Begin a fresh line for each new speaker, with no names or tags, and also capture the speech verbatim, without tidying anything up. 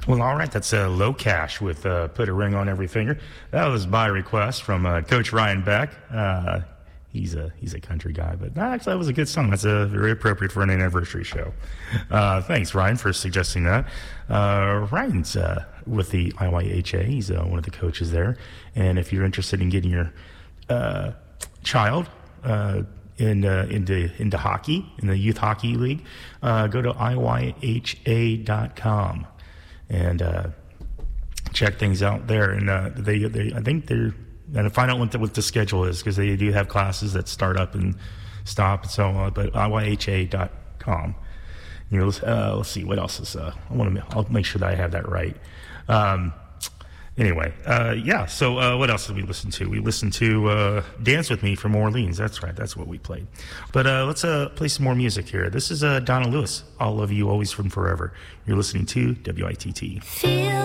Well, all right. That's uh, Low Cash with uh, Put a Ring on Every Finger. That was by request from uh, Coach Ryan Beck. Uh, he's a he's a country guy, but actually that was a good song. That's uh, very appropriate for an anniversary show. Uh, thanks, Ryan, for suggesting that. Uh, Ryan's uh, with the I Y H A. He's uh, one of the coaches there. And if you're interested in getting your uh, child uh, in, uh, into into hockey, in the Youth Hockey League, uh, go to I Y H A dot com. And uh, check things out there. And uh, they, they, I think they're, and find out what the, what the schedule is, because they do have classes that start up and stop and so on. But I Y H A dot com. You know, uh, let's see what else is. Uh, I want to. I'll make sure that I have that right. Um, anyway, uh, yeah. So uh, what else did we listen to? We listened to uh, "Dance with Me" from Orleans. That's right. That's what we played. But uh, let's uh, play some more music here. This is uh, Donna Lewis. "I'll Love You Always from Forever." You're listening to W I T T.
Feel